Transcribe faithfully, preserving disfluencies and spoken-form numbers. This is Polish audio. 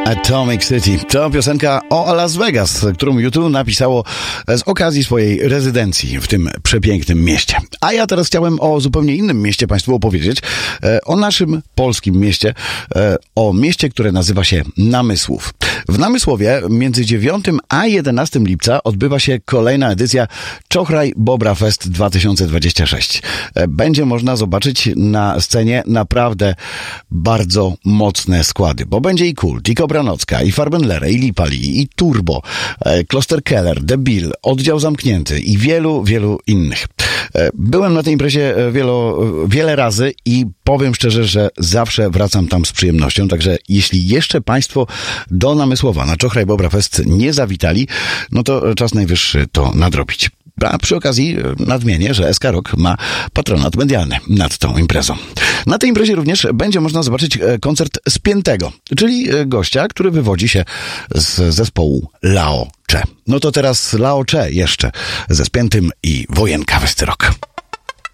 Atomic City to piosenka o Las Vegas, którą YouTube napisało z okazji swojej rezydencji w tym przepięknym mieście. A ja teraz chciałem o zupełnie innym mieście Państwu opowiedzieć, o naszym polskim mieście, o mieście, które nazywa się Namysłów. W Namysłowie między dziewiątym a jedenastym lipca odbywa się kolejna edycja Czochraj Bobra Fest dwa tysiące dwudziesty szósty. Będzie można zobaczyć na scenie naprawdę bardzo mocne składy, bo będzie i Kult, i Kobranocka, i Farbenlere, i Lipali, i Turbo, Kloster Keller, The Bill, Oddział Zamknięty i wielu, wielu innych. Byłem na tej imprezie wielo, wiele razy i powiem szczerze, że zawsze wracam tam z przyjemnością, także jeśli jeszcze Państwo do Namysłowa na Czochraj Bobra Fest nie zawitali, no to czas najwyższy to nadrobić. A przy okazji nadmienię, że S K Rock ma patronat medialny nad tą imprezą. Na tej imprezie również będzie można zobaczyć koncert Spiętego, czyli gościa, który wywodzi się z zespołu Lao Che. No to teraz Lao Che jeszcze ze Spiętym i Wojenka Westy Rock.